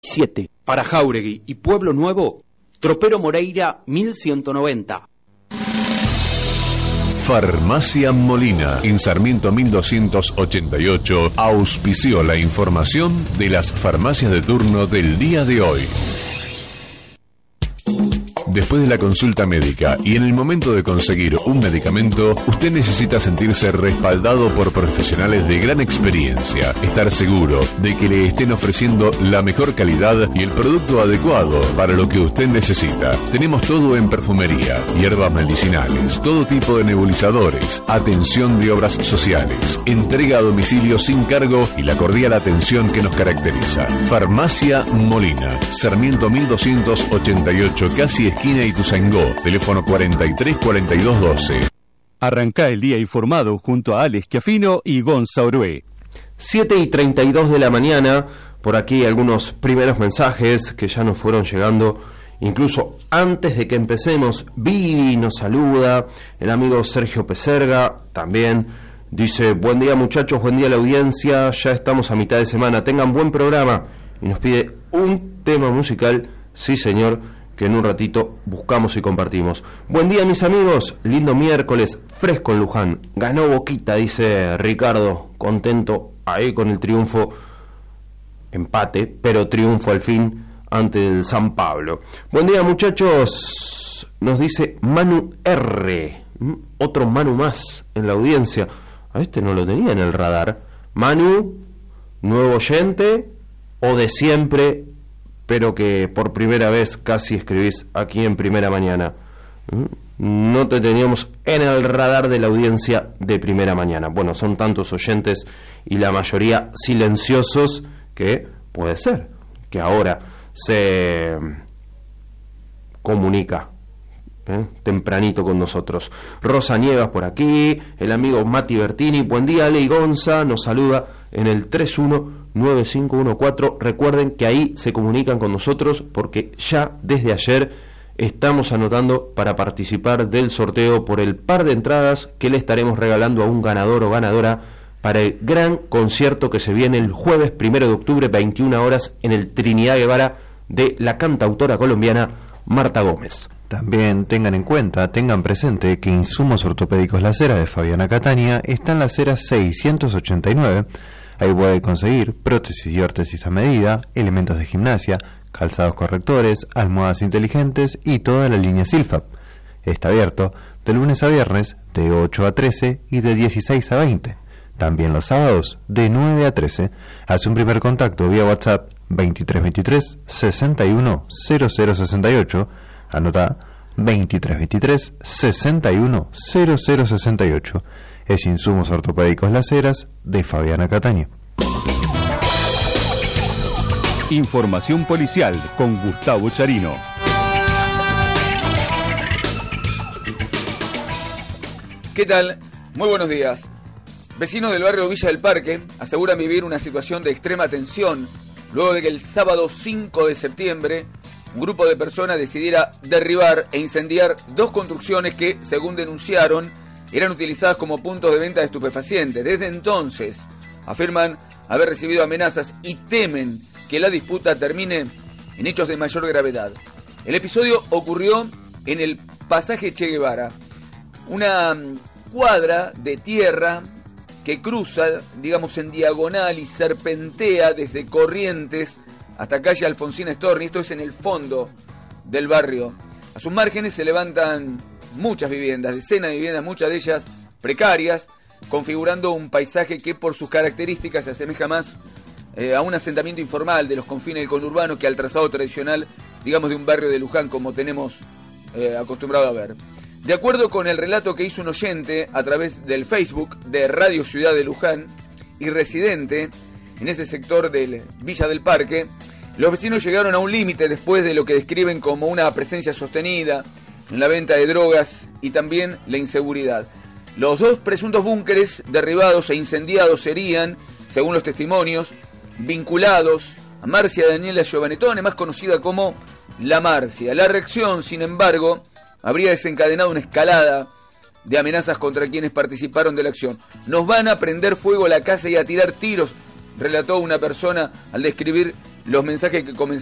7. Para Jáuregui y Pueblo Nuevo, Tropero Moreira 1190. Farmacia Molina, en Sarmiento 1288, auspició la información de las farmacias de turno del día de hoy. Después de la consulta médica y en el momento de conseguir un medicamento, usted necesita sentirse respaldado por profesionales de gran experiencia, estar seguro de que le estén ofreciendo la mejor calidad y el producto adecuado para lo que usted necesita. Tenemos todo en perfumería, hierbas medicinales, todo tipo de nebulizadores, atención de obras sociales, entrega a domicilio sin cargo y la cordial atención que nos caracteriza. Farmacia Molina, Sarmiento 1288, casi esquina Ituzaingó, teléfono 43 42 12. Arrancá el día informado junto a Alex Schiaffino y Gonza Orué. 7:32 de la mañana, por aquí algunos primeros mensajes que ya nos fueron llegando, incluso antes de que empecemos. Vivi nos saluda, el amigo Sergio Peserga también dice: buen día muchachos, buen día a la audiencia, ya estamos a mitad de semana, tengan buen programa, y nos pide un tema musical, sí señor, que en un ratito buscamos y compartimos. Buen día mis amigos, lindo miércoles, fresco en Luján, ganó Boquita, dice Ricardo, contento ahí con el triunfo, empate, pero triunfo al fin ante el San Pablo. Buen día muchachos, nos dice Manu R, otro Manu más en la audiencia, a este no lo tenía en el radar. Manu, nuevo oyente o de siempre, pero que por primera vez casi escribís aquí en Primera Mañana. No te teníamos en el radar de la audiencia de Primera Mañana. Bueno, son tantos oyentes y la mayoría silenciosos que puede ser que ahora se comunica tempranito con nosotros. Rosa Niegas por aquí, el amigo Mati Bertini, buen día Ale y Gonza, nos saluda en el 319514. Recuerden que ahí se comunican con nosotros porque ya desde ayer estamos anotando para participar del sorteo por el par de entradas que le estaremos regalando a un ganador o ganadora para el gran concierto que se viene el jueves 1 de octubre, 21 horas, en el Trinidad Guevara, de la cantautora colombiana Marta Gómez. También tengan presente que Insumos Ortopédicos La Cera de Fabiana Catania está en La Cera 689. Ahí puede conseguir prótesis y órtesis a medida, elementos de gimnasia, calzados correctores, almohadas inteligentes y toda la línea Silfab. Está abierto de lunes a viernes de 8 a 13 y de 16 a 20. También los sábados de 9 a 13. Hace un primer contacto vía WhatsApp 2323 61 0068. Anota 2323 61 0068. Es Insumos Ortopédicos Las Heras de Fabiana Catania. Información policial con Gustavo Charino. ¿Qué tal? Muy buenos días. Vecinos del barrio Villa del Parque aseguran vivir una situación de extrema tensión luego de que el sábado 5 de septiembre un grupo de personas decidiera derribar e incendiar dos construcciones que, según denunciaron, eran utilizadas como puntos de venta de estupefacientes. Desde entonces, afirman haber recibido amenazas y temen que la disputa termine en hechos de mayor gravedad. El episodio ocurrió en el pasaje Che Guevara, una cuadra de tierra que cruza, digamos, en diagonal y serpentea desde Corrientes hasta calle Alfonsina Storni. Esto es en el fondo del barrio. A sus márgenes se levantan muchas viviendas, decenas de viviendas, muchas de ellas precarias, configurando un paisaje que por sus características se asemeja más a un asentamiento informal de los confines del conurbano que al trazado tradicional, digamos, de un barrio de Luján, como tenemos acostumbrado a ver. De acuerdo con el relato que hizo un oyente a través del Facebook de Radio Ciudad de Luján y residente en ese sector del Villa del Parque, los vecinos llegaron a un límite después de lo que describen como una presencia sostenida en la venta de drogas y también la inseguridad. Los dos presuntos búnkeres derribados e incendiados serían, según los testimonios, vinculados a Marcia Daniela Giovanettone, más conocida como La Marcia. La reacción, sin embargo, habría desencadenado una escalada de amenazas contra quienes participaron de la acción. Nos van a prender fuego la casa y a tirar tiros, relató una persona al describir los mensajes que comenzaron